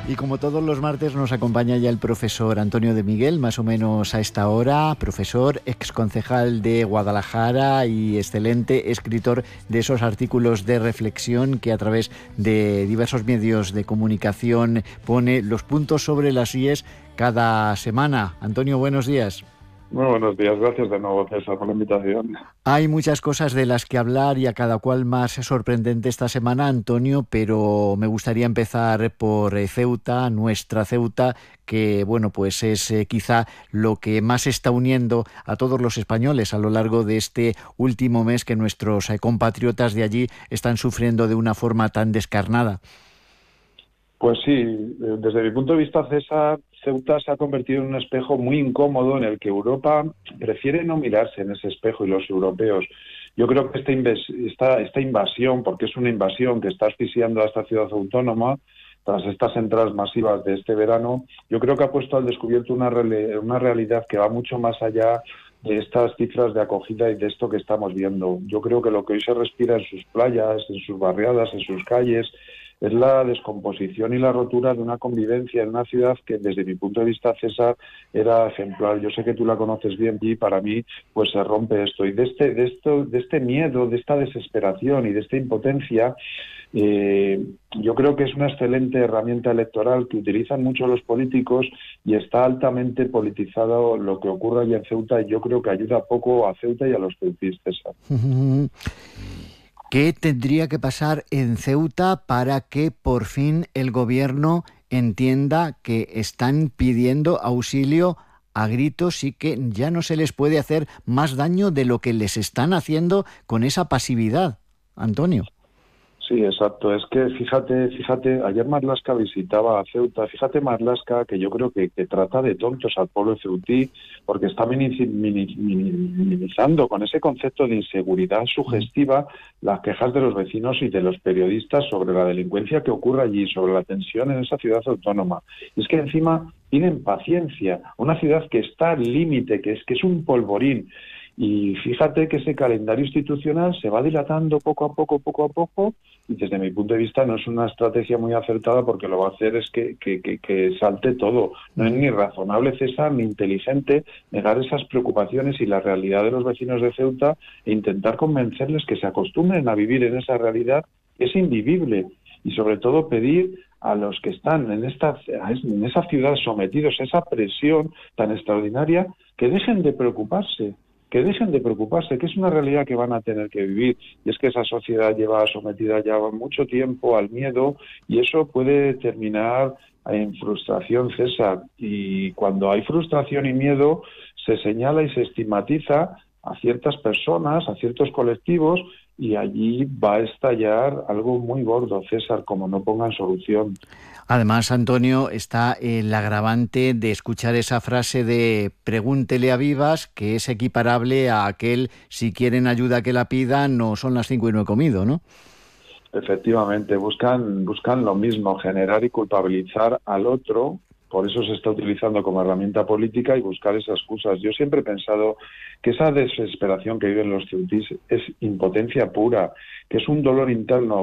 Y como todos los martes nos acompaña ya el profesor Antonio de Miguel, más o menos a esta hora, profesor, exconcejal de Guadalajara y excelente escritor de esos artículos de reflexión que a través de diversos medios de comunicación pone los puntos sobre las íes cada semana. Antonio, buenos días. Muy buenos días, gracias de nuevo, César, por la invitación. Hay muchas cosas de las que hablar y a cada cual más sorprendente esta semana, Antonio, pero me gustaría empezar por Ceuta, nuestra Ceuta, que bueno, pues es quizá lo que más está uniendo a todos los españoles a lo largo de este último mes que nuestros compatriotas de allí están sufriendo de una forma tan descarnada. Pues sí, desde mi punto de vista, César, Ceuta se ha convertido en un espejo muy incómodo en el que Europa prefiere no mirarse en ese espejo y los europeos. Yo creo que esta invasión, porque es una invasión que está asfixiando a esta ciudad autónoma, tras estas entradas masivas de este verano, yo creo que ha puesto al descubierto una realidad que va mucho más allá de estas cifras de acogida y de esto que estamos viendo. Yo creo que lo que hoy se respira en sus playas, en sus barriadas, en sus calles, es la descomposición y la rotura de una convivencia en una ciudad que, desde mi punto de vista, César, era ejemplar. Yo sé que tú la conoces bien y para mí pues se rompe esto. Y de este miedo, de esta desesperación y de esta impotencia, yo creo que es una excelente herramienta electoral que utilizan mucho los políticos y está altamente politizado lo que ocurre allí en Ceuta, y yo creo que ayuda poco a Ceuta y a los ceutistas. ¿Qué tendría que pasar en Ceuta para que por fin el gobierno entienda que están pidiendo auxilio a gritos y que ya no se les puede hacer más daño de lo que les están haciendo con esa pasividad, Antonio? Sí, exacto. Es que fíjate, ayer Marlaska visitaba a Ceuta. Fíjate, Marlaska, que yo creo que trata de tontos al pueblo ceutí, porque está minimizando con ese concepto de inseguridad sugestiva las quejas de los vecinos y de los periodistas sobre la delincuencia que ocurre allí, sobre la tensión en esa ciudad autónoma. Y es que encima tienen paciencia. Una ciudad que está al límite, que es un polvorín. Y fíjate que ese calendario institucional se va dilatando poco a poco, y desde mi punto de vista no es una estrategia muy acertada, porque lo va a hacer es que salte todo. No es ni razonable, César, ni inteligente negar esas preocupaciones y la realidad de los vecinos de Ceuta e intentar convencerles que se acostumbren a vivir en esa realidad que es invivible, y sobre todo pedir a los que están en esa ciudad sometidos a esa presión tan extraordinaria que dejen de preocuparse, que es una realidad que van a tener que vivir. Y es que esa sociedad lleva sometida ya mucho tiempo al miedo, y eso puede terminar en frustración, César. Y cuando hay frustración y miedo, se señala y se estigmatiza a ciertas personas, a ciertos colectivos, y allí va a estallar algo muy gordo, César, como no pongan solución. Además, Antonio, está el agravante de escuchar esa frase de pregúntele a Vivas, que es equiparable a aquel si quieren ayuda que la pidan, no son las 5 y no he comido, ¿no? Efectivamente, buscan lo mismo, generar y culpabilizar al otro. Por eso se está utilizando como herramienta política y buscar esas excusas. Yo siempre he pensado que esa desesperación que viven los ceutís es impotencia pura, que es un dolor interno